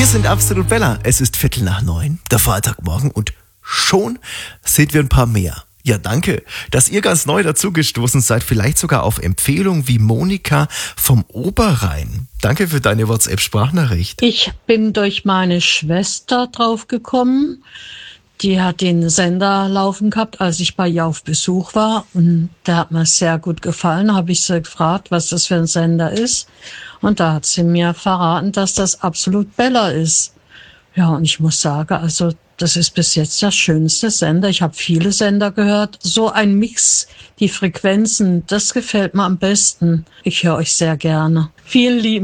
Wir sind Absolut Bella. Es ist 8:45, der Freitagmorgen, und schon sind wir ein paar mehr. Ja, danke, dass ihr ganz neu dazugestoßen seid, vielleicht sogar auf Empfehlung wie Monika vom Oberrhein. Danke für deine WhatsApp-Sprachnachricht. Ich bin durch meine Schwester draufgekommen. Die hat den Sender laufen gehabt, als ich bei ihr auf Besuch war. Und der hat mir sehr gut gefallen. Habe ich sie gefragt, was das für ein Sender ist. Und da hat sie mir verraten, dass das Absolut Bella ist. Ja, und ich muss sagen, also das ist bis jetzt der schönste Sender. Ich habe viele Sender gehört. So ein Mix, die Frequenzen, das gefällt mir am besten. Ich höre euch sehr gerne. Vielen lieben